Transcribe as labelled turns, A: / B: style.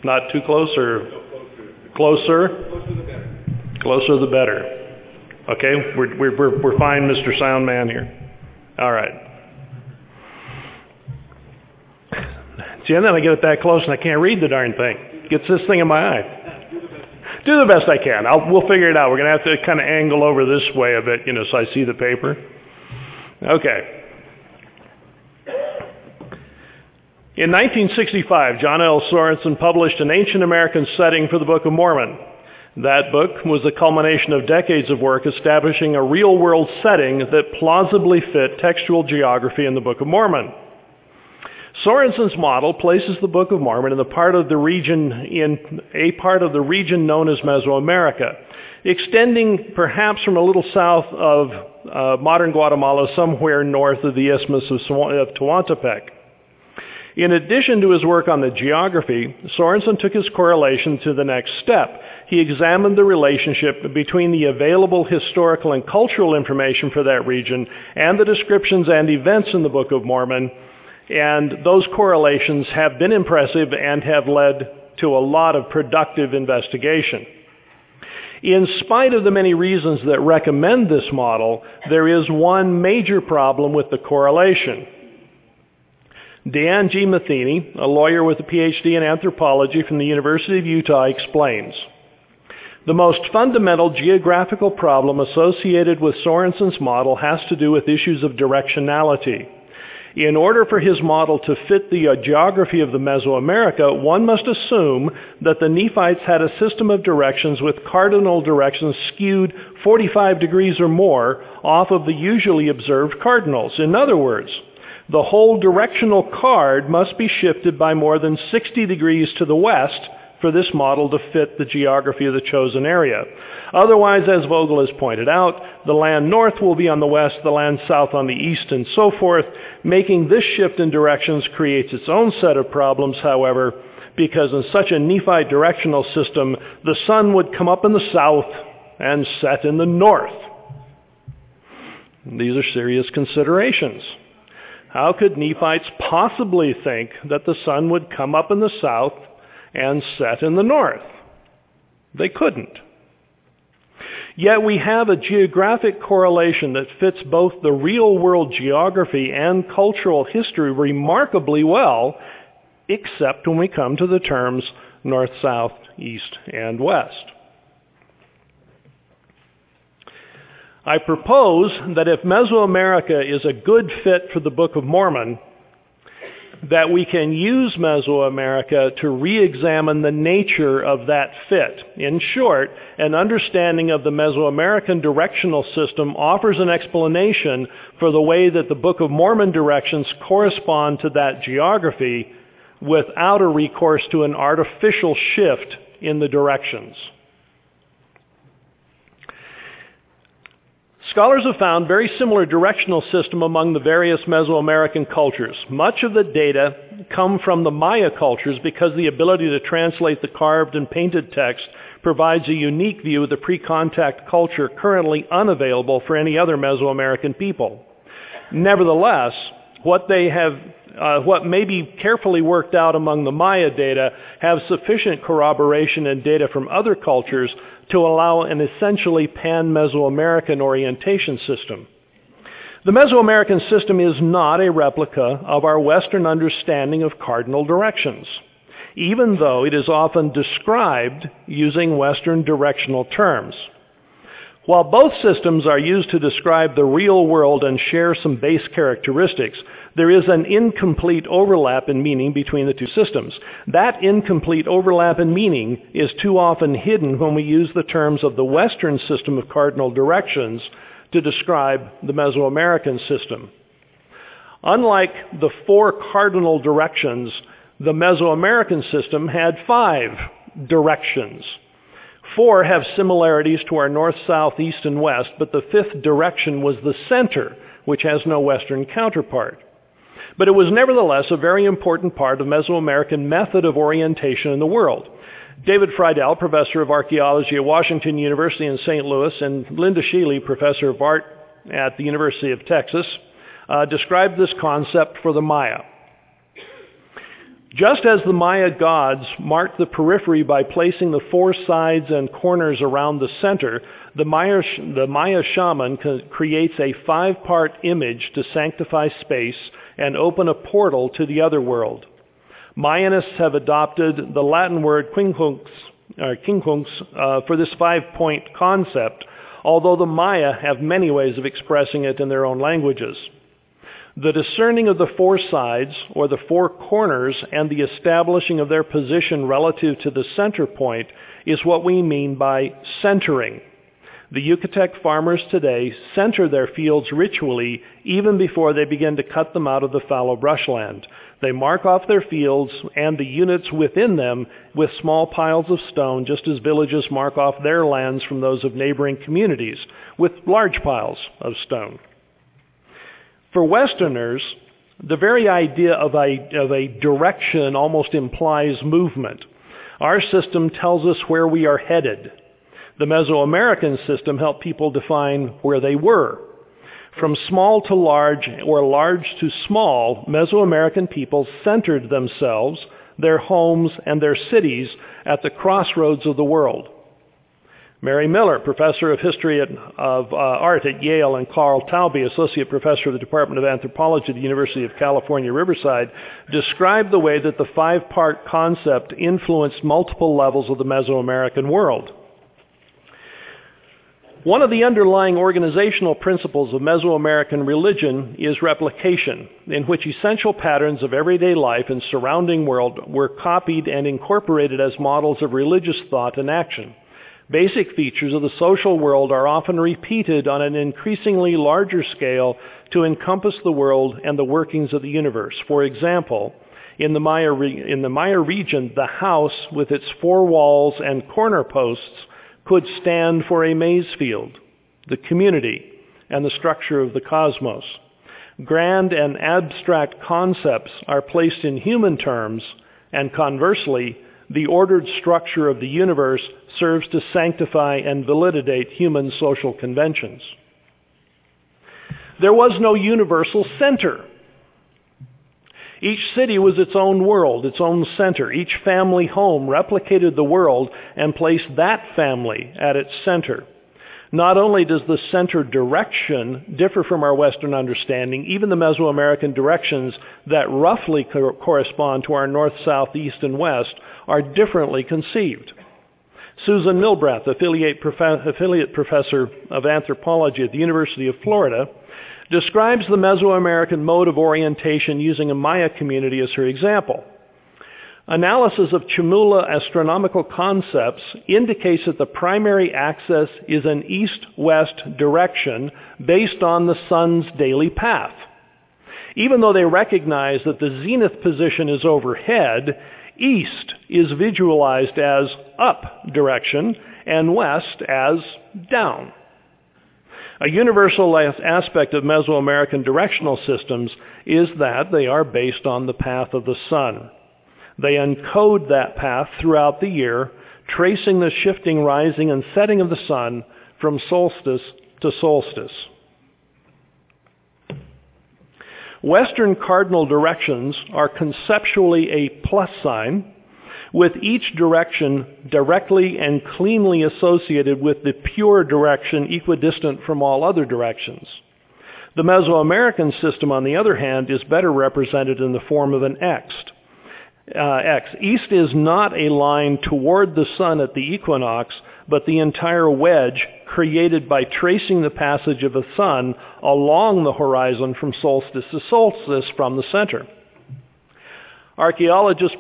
A: Not too close or closer? Closer the better. Okay, we're fine, Mr. Sound Man here. All right. See, and then I get it that close and I can't read the darn thing. Gets this thing in my eye. Do the best I can. We'll figure it out. We're going to have to kind of angle over this way a bit, so I see the paper. Okay. In 1965, John L. Sorensen published An Ancient American Setting for the Book of Mormon. That book was the culmination of decades of work establishing a real-world setting that plausibly fit textual geography in the Book of Mormon. Sorensen's model places the Book of Mormon in a part of the region known as Mesoamerica, extending perhaps from a little south of modern Guatemala, somewhere north of the Isthmus of Tehuantepec. In addition to his work on the geography, Sorensen took his correlation to the next step. He examined the relationship between the available historical and cultural information for that region and the descriptions and events in the Book of Mormon, and those correlations have been impressive and have led to a lot of productive investigation. In spite of the many reasons that recommend this model, there is one major problem with the correlation. Dan G. Matheny, a lawyer with a PhD in anthropology from the University of Utah, explains, the most fundamental geographical problem associated with Sorensen's model has to do with issues of directionality. In order for his model to fit the geography of the Mesoamerica, one must assume that the Nephites had a system of directions with cardinal directions skewed 45 degrees or more off of the usually observed cardinals. In other words, the whole directional card must be shifted by more than 60 degrees to the west for this model to fit the geography of the chosen area. Otherwise, as Vogel has pointed out, the land north will be on the west, the land south on the east, and so forth. Making this shift in directions creates its own set of problems, however, because in such a Nephite directional system, the sun would come up in the south and set in the north. These are serious considerations. How could Nephites possibly think that the sun would come up in the south and set in the north? They couldn't. Yet we have a geographic correlation that fits both the real-world geography and cultural history remarkably well, except when we come to the terms north, south, east, and west. I propose that if Mesoamerica is a good fit for the Book of Mormon, that we can use Mesoamerica to re-examine the nature of that fit. In short, an understanding of the Mesoamerican directional system offers an explanation for the way that the Book of Mormon directions correspond to that geography without a recourse to an artificial shift in the directions. Scholars have found very similar directional system among the various Mesoamerican cultures. Much of the data come from the Maya cultures because the ability to translate the carved and painted text provides a unique view of the pre-contact culture currently unavailable for any other Mesoamerican people. Nevertheless, what may be carefully worked out among the Maya data have sufficient corroboration and data from other cultures to allow an essentially pan-Mesoamerican orientation system. The Mesoamerican system is not a replica of our Western understanding of cardinal directions, even though it is often described using Western directional terms. While both systems are used to describe the real world and share some base characteristics, there is an incomplete overlap in meaning between the two systems. That incomplete overlap in meaning is too often hidden when we use the terms of the Western system of cardinal directions to describe the Mesoamerican system. Unlike the 4 cardinal directions, the Mesoamerican system had 5 directions. 4 have similarities to our north, south, east, and west, but the 5th direction was the center, which has no Western counterpart. But it was nevertheless a very important part of Mesoamerican method of orientation in the world. David Friedel, professor of archaeology at Washington University in St. Louis, and Linda Sheely, professor of art at the University of Texas, described this concept for the Maya. Just as the Maya gods marked the periphery by placing the four sides and corners around the center, the Maya shaman creates a five-part image to sanctify space and open a portal to the other world. Mayanists have adopted the Latin word quincunx for this five-point concept, although the Maya have many ways of expressing it in their own languages. The discerning of the four sides, or the four corners, and the establishing of their position relative to the center point is what we mean by centering. The Yucatec farmers today center their fields ritually even before they begin to cut them out of the fallow brushland. They mark off their fields and the units within them with small piles of stone, just as villages mark off their lands from those of neighboring communities with large piles of stone. For Westerners, the very idea of a direction almost implies movement. Our system tells us where we are headed. The Mesoamerican system helped people define where they were. From small to large, or large to small, Mesoamerican people centered themselves, their homes, and their cities at the crossroads of the world. Mary Miller, professor of history of art at Yale, and Carl Taube, associate professor of the Department of Anthropology at the University of California, Riverside, described the way that the five-part concept influenced multiple levels of the Mesoamerican world. One of the underlying organizational principles of Mesoamerican religion is replication, in which essential patterns of everyday life and surrounding world were copied and incorporated as models of religious thought and action. Basic features of the social world are often repeated on an increasingly larger scale to encompass the world and the workings of the universe. For example, in the Maya region, the house with its four walls and corner posts could stand for a maize field, the community, and the structure of the cosmos. Grand and abstract concepts are placed in human terms, and conversely, the ordered structure of the universe serves to sanctify and validate human social conventions. There was no universal center. Each city was its own world, its own center. Each family home replicated the world and placed that family at its center. Not only does the center direction differ from our Western understanding, even the Mesoamerican directions that roughly correspond to our north, south, east, and west are differently conceived. Susan Milbrath, affiliate professor of anthropology at the University of Florida, describes the Mesoamerican mode of orientation using a Maya community as her example. Analysis of Chamula astronomical concepts indicates that the primary axis is an east-west direction based on the sun's daily path. Even though they recognize that the zenith position is overhead, east is visualized as up direction and west as down. A universal aspect of Mesoamerican directional systems is that they are based on the path of the sun. They encode that path throughout the year, tracing the shifting rising and setting of the sun from solstice to solstice. Western cardinal directions are conceptually a plus sign, with each direction directly and cleanly associated with the pure direction equidistant from all other directions. The Mesoamerican system, on the other hand, is better represented in the form of an X. East is not a line toward the sun at the equinox, but the entire wedge created by tracing the passage of the sun along the horizon from solstice to solstice from the center. Archaeologist